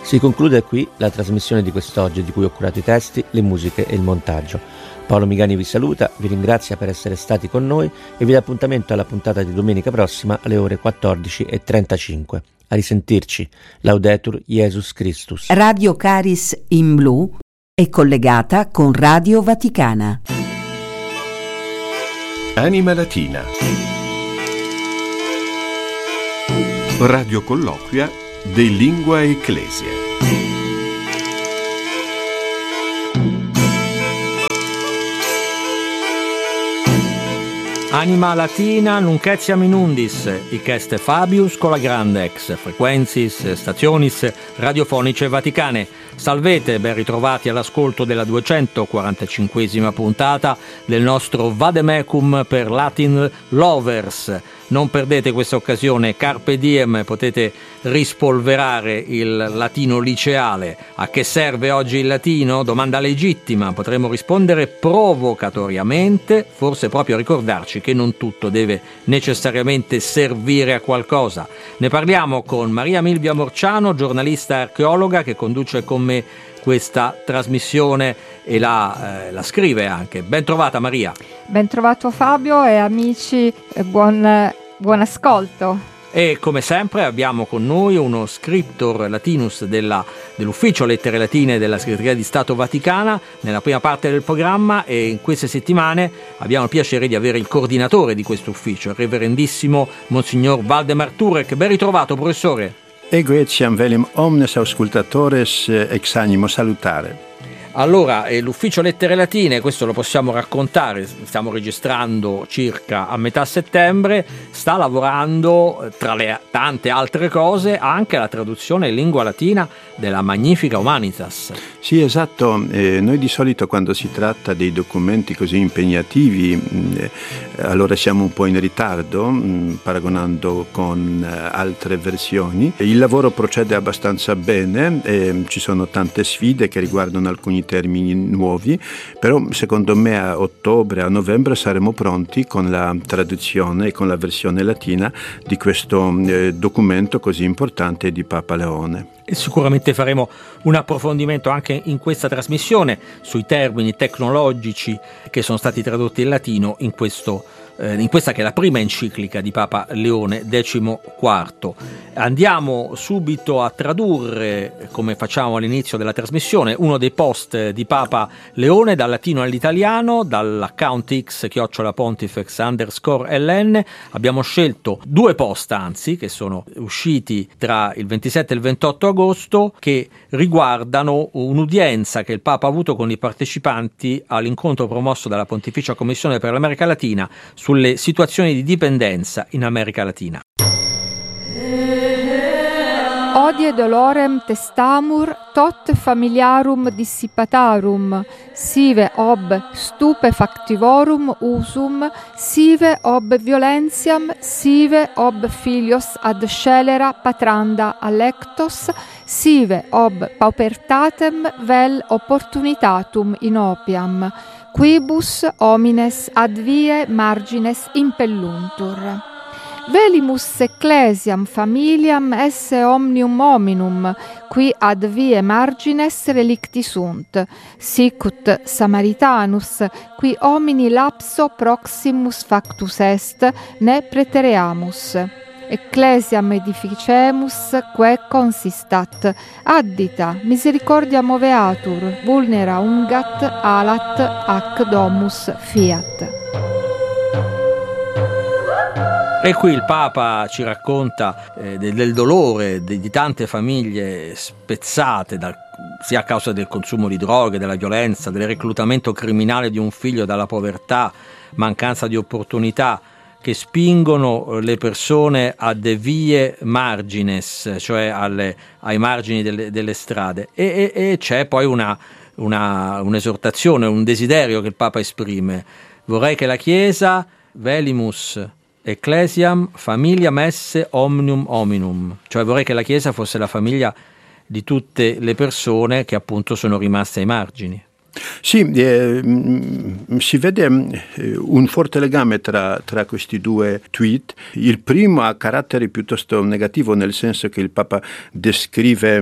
Si conclude qui la trasmissione di quest'oggi, di cui ho curato i testi, le musiche e il montaggio. Paolo Migani vi saluta, vi ringrazia per essere stati con noi e vi dà appuntamento alla puntata di domenica prossima alle ore 14:35. A risentirci. Laudetur Jesus Christus. Radio Caris in Blu è collegata con Radio Vaticana. Anima Latina. Radio colloquia de Lingua Ecclesia. Anima Latina nunc etiam in undis, hic est Fabius con la grande ex frequensis stationis radiofonice Vaticane. Salvete, ben ritrovati all'ascolto della 245esima puntata del nostro Vademecum per Latin Lovers. Non perdete questa occasione, carpe diem, potete rispolverare il latino liceale. A che serve oggi il latino? Domanda legittima, potremmo rispondere provocatoriamente, forse proprio a ricordarci che non tutto deve necessariamente servire a qualcosa. Ne parliamo con Maria Milvia Morciano, giornalista archeologa che conduce con me questa trasmissione e la scrive anche. Ben trovata Maria. Ben trovato Fabio e amici, buon ascolto. E come sempre abbiamo con noi uno scriptor latinus dell'ufficio Lettere Latine della Segreteria di Stato Vaticana nella prima parte del programma, e in queste settimane abbiamo il piacere di avere il coordinatore di questo ufficio, il reverendissimo Monsignor Valdemar Turek. Ben ritrovato professore. Ego etiam velim omnes auscultatores ex animo salutare. Allora, l'ufficio Lettere Latine, questo lo possiamo raccontare, stiamo registrando circa a metà settembre, sta lavorando, tra le tante altre cose, anche alla traduzione in lingua latina della Magnifica Humanitas. Sì, esatto. Noi di solito quando si tratta dei documenti così impegnativi, allora siamo un po' in ritardo, paragonando con altre versioni. Il lavoro procede abbastanza bene, ci sono tante sfide che riguardano alcuni termini nuovi, però secondo me a ottobre, a novembre saremo pronti con la traduzione e con la versione latina di questo documento così importante di Papa Leone. E sicuramente faremo un approfondimento anche in questa trasmissione sui termini tecnologici che sono stati tradotti in latino in questa che è la prima enciclica di Papa Leone XIV. Andiamo subito a tradurre, come facciamo all'inizio della trasmissione, uno dei post di Papa Leone dal latino all'italiano, dall'account x@pontifex_ln. Abbiamo scelto due post, anzi, che sono usciti tra il 27 e il 28 agosto, che riguardano un'udienza che il Papa ha avuto con i partecipanti all'incontro promosso dalla Pontificia Commissione per l'America Latina sulle situazioni di dipendenza in America Latina. Odie dolorem testamur tot familiarum dissipatarum, sive ob stupefactivorum usum, sive ob violentiam, sive ob filios ad scelera patranda alectos, sive ob paupertatem vel opportunitatum inopiam, quibus homines ad vie margines impelluntur. Velimus ecclesiam familiam esse omnium hominum, qui ad vie margines relicti sunt, sicut Samaritanus, qui homini lapso proximus factus est, ne pretereamus. Ecclesiam edificemus, quae consistat, addita, misericordia moveatur, vulnera ungat, alat, ac domus fiat. E qui il Papa ci racconta del dolore di tante famiglie spezzate sia a causa del consumo di droghe, della violenza, del reclutamento criminale di un figlio, dalla povertà, mancanza di opportunità, che spingono le persone a de vie margines, cioè ai margini delle strade. E c'è poi un'esortazione, un desiderio che il Papa esprime. Vorrei che la Chiesa, velimus ecclesiam familiam esse omnium hominum, cioè vorrei che la Chiesa fosse la famiglia di tutte le persone che appunto sono rimaste ai margini. Sì, si vede un forte legame tra questi due tweet. Il primo ha carattere piuttosto negativo, nel senso che il Papa descrive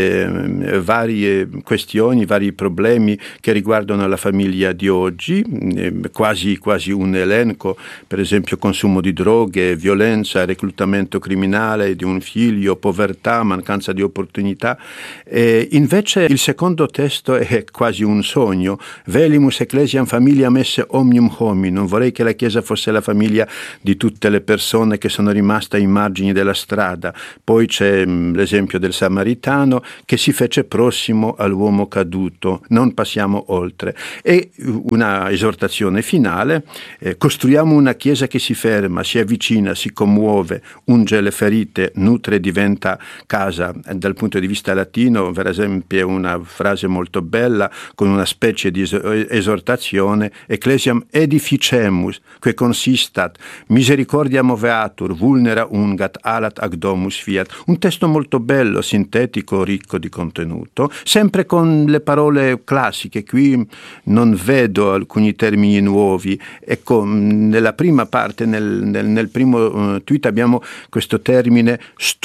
varie questioni, vari problemi che riguardano la famiglia di oggi, quasi un elenco, per esempio consumo di droghe, violenza, reclutamento criminale di un figlio, povertà, mancanza di opportunità. Invece il secondo testo è quasi un sogno. Velimus ecclesiam familiam esse omnium hominum. Vorrei che la Chiesa fosse la famiglia di tutte le persone che sono rimaste ai margini della strada. Poi c'è l'esempio del Samaritano che si fece prossimo all'uomo caduto. Non passiamo oltre. E una esortazione finale: costruiamo una Chiesa che si ferma, si avvicina, si commuove, unge le ferite, nutre e diventa casa. Dal punto di vista latino, per esempio, è una frase molto bella con una specie di esortazione: Ecclesiam edificemus, que consistat, misericordia moveatur, vulnera ungat, alat ac domus fiat. Un testo molto bello, sintetico, ricco di contenuto, sempre con le parole classiche. Qui non vedo alcuni termini nuovi. Ecco, nella prima parte, nel primo tweet abbiamo questo termine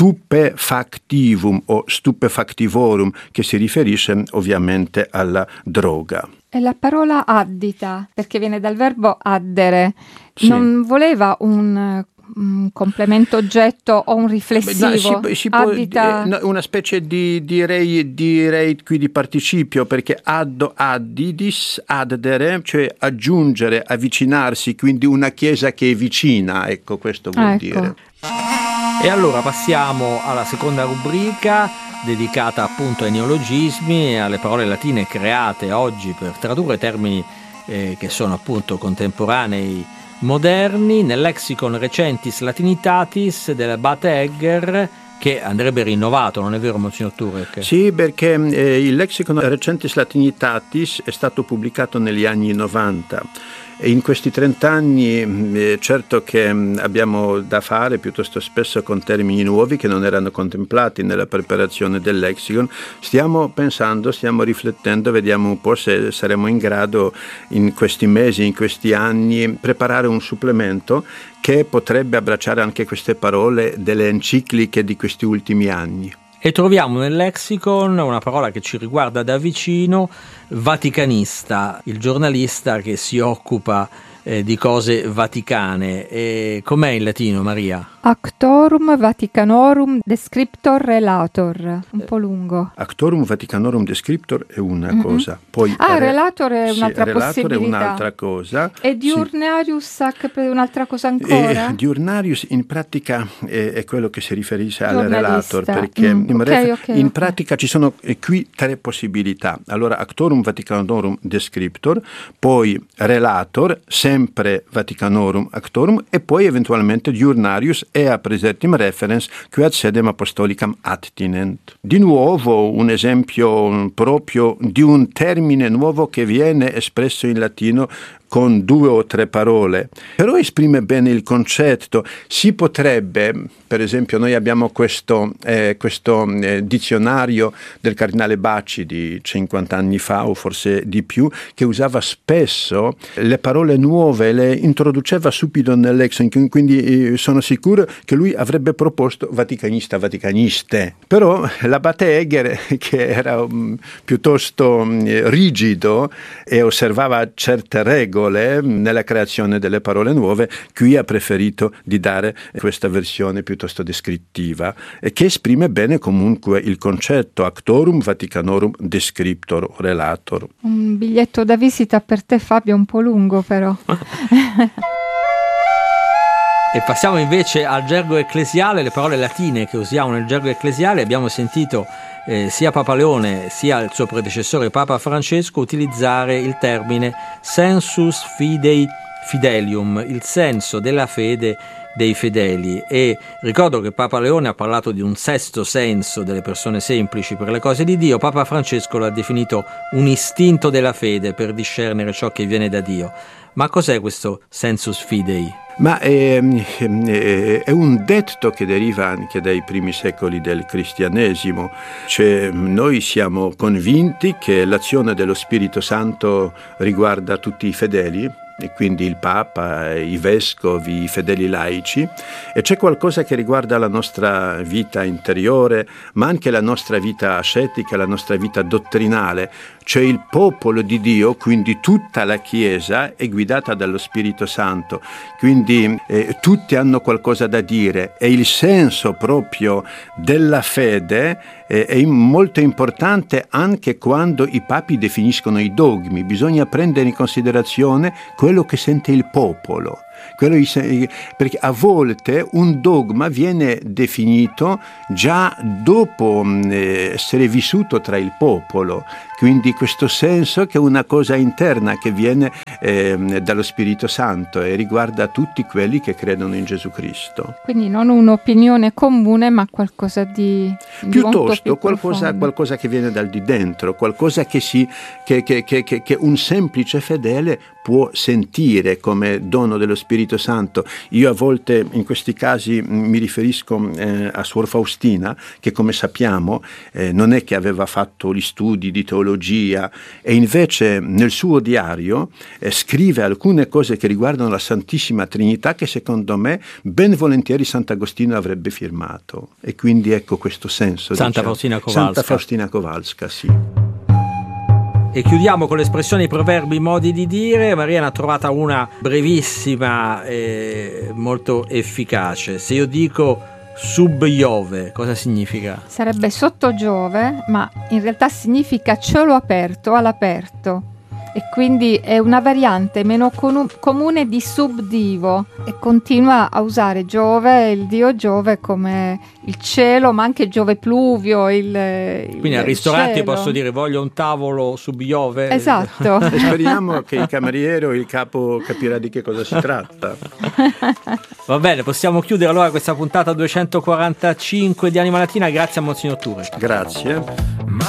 stupefactivum o stupefactivorum, che si riferisce ovviamente alla droga. È la parola addita, perché viene dal verbo addere. Sì. Non voleva un complemento oggetto o un riflessivo? Si può, una specie direi qui di participio, perché addidis, addere, cioè aggiungere, avvicinarsi, quindi una chiesa che è vicina, ecco, questo vuol dire. E allora passiamo alla seconda rubrica, dedicata appunto ai neologismi e alle parole latine create oggi per tradurre termini che sono appunto contemporanei, moderni, nel Lexicon Recentis Latinitatis dell'Abate Egger, che andrebbe rinnovato, non è vero, Monsignor Turek? Sì, perché il Lexicon Recentis Latinitatis è stato pubblicato negli anni 90. E in questi 30 anni certo che abbiamo da fare piuttosto spesso con termini nuovi che non erano contemplati nella preparazione del lexicon. Stiamo pensando, stiamo riflettendo, vediamo un po' se saremo in grado in questi mesi, in questi anni, preparare un supplemento che potrebbe abbracciare anche queste parole delle encicliche di questi ultimi anni. E troviamo nel lexicon una parola che ci riguarda da vicino: vaticanista, il giornalista che si occupa di cose vaticane. E com'è in latino, Maria? Actorum Vaticanorum Descriptor Relator, un po' lungo. Actorum Vaticanorum Descriptor è una cosa, poi Relator è un'altra possibilità. È un'altra cosa. E Diurnarius è un'altra cosa ancora? Diurnarius in pratica è quello che si riferisce al relator, perché in pratica ci sono qui tre possibilità. Allora, Actorum Vaticanorum Descriptor, poi Relator, sempre Vaticanorum Actorum, e poi eventualmente Diurnarius e a presertim referens qui ad sedem apostolicam attinent. Di nuovo un esempio proprio di un termine nuovo che viene espresso in latino con 2 o 3 parole, però esprime bene il concetto. Si potrebbe, per esempio, noi abbiamo questo dizionario del cardinale Bacci di 50 anni fa o forse di più, che usava spesso le parole nuove, le introduceva subito nel lexicon, quindi sono sicuro che lui avrebbe proposto vaticanista, vaticaniste. Però l'Abate Egger, che era piuttosto rigido e osservava certe regole nella creazione delle parole nuove, qui ha preferito di dare questa versione piuttosto descrittiva e che esprime bene comunque il concetto Actorum Vaticanorum Descriptor Relator. Un biglietto da visita per te, Fabio, un po' lungo però. E passiamo invece al gergo ecclesiale, le parole latine che usiamo nel gergo ecclesiale. Abbiamo sentito sia Papa Leone sia il suo predecessore Papa Francesco utilizzare il termine sensus fidei fidelium, il senso della fede dei fedeli, e ricordo che Papa Leone ha parlato di un sesto senso delle persone semplici per le cose di Dio. Papa Francesco l'ha definito un istinto della fede per discernere ciò che viene da Dio. Ma cos'è questo sensus fidei? Ma è un detto che deriva anche dai primi secoli del cristianesimo. Cioè, noi siamo convinti che l'azione dello Spirito Santo riguarda tutti i fedeli, e quindi il Papa, i vescovi, i fedeli laici, e c'è qualcosa che riguarda la nostra vita interiore, ma anche la nostra vita ascetica, la nostra vita dottrinale. Cioè il popolo di Dio, quindi tutta la Chiesa, è guidata dallo Spirito Santo, quindi tutti hanno qualcosa da dire, e il senso proprio della fede è molto importante anche quando i papi definiscono i dogmi. Bisogna prendere in considerazione quello che sente il popolo. Perché a volte un dogma viene definito già dopo essere vissuto tra il popolo, quindi questo senso che è una cosa interna che viene dallo Spirito Santo e riguarda tutti quelli che credono in Gesù Cristo. Quindi non un'opinione comune, ma qualcosa di piuttosto molto più qualcosa che viene dal di dentro, qualcosa che un semplice fedele può sentire come dono dello Spirito Santo. Io a volte in questi casi mi riferisco a Suor Faustina, che come sappiamo non è che aveva fatto gli studi di teologia, e invece nel suo diario scrive alcune cose che riguardano la Santissima Trinità che secondo me ben volentieri Sant'Agostino avrebbe firmato, e quindi ecco questo senso. Santa Faustina Kowalska, sì. E chiudiamo con l'espressione, i proverbi, i modi di dire. Maria ne ha trovata una brevissima e molto efficace. Se io dico sub Iove, cosa significa? Sarebbe sotto Giove, ma in realtà significa cielo aperto, all'aperto. E quindi è una variante meno comune di subdivo, e continua a usare Giove, il dio Giove, come il cielo, ma anche Giove pluvio. Quindi al ristorante cielo. Posso dire voglio un tavolo sub Iove? Esatto. E speriamo che il cameriere o il capo capirà di che cosa si tratta. Va bene, possiamo chiudere allora questa puntata 245 di Anima Latina. Grazie a Monsignor Ture. Grazie.